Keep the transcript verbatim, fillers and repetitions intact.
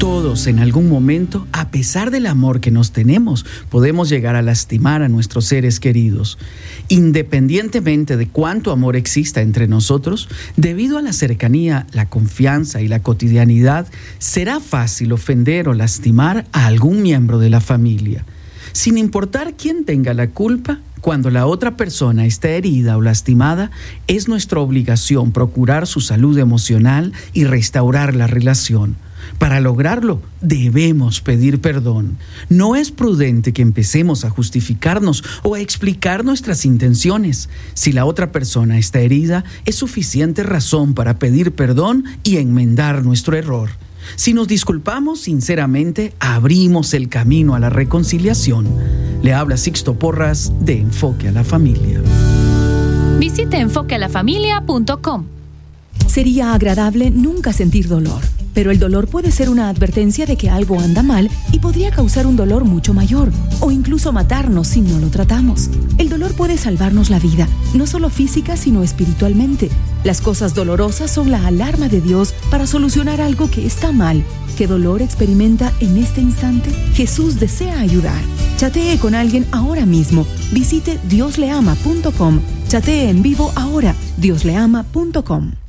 Todos en algún momento, a pesar del amor que nos tenemos, podemos llegar a lastimar a nuestros seres queridos. Independientemente de cuánto amor exista entre nosotros, debido a la cercanía, la confianza y la cotidianidad, será fácil ofender o lastimar a algún miembro de la familia. Sin importar quién tenga la culpa, cuando la otra persona está herida o lastimada, es nuestra obligación procurar su salud emocional y restaurar la relación. Para lograrlo, debemos pedir perdón. No es prudente que empecemos a justificarnos o a explicar nuestras intenciones. Si la otra persona está herida, es suficiente razón para pedir perdón y enmendar nuestro error. Si nos disculpamos sinceramente, abrimos el camino a la reconciliación. Le habla Sixto Porras de Enfoque a la Familia. Visite enfoque a la familia punto com. Sería agradable nunca sentir dolor, pero el dolor puede ser una advertencia de que algo anda mal y podría causar un dolor mucho mayor, o incluso matarnos si no lo tratamos. El dolor puede salvarnos la vida, no solo física sino espiritualmente. Las cosas dolorosas son la alarma de Dios para solucionar algo que está mal. ¿Qué dolor experimenta en este instante? Jesús desea ayudar. Chatee con alguien ahora mismo. Visite dios le ama punto com. Chatee en vivo ahora, dios le ama punto com.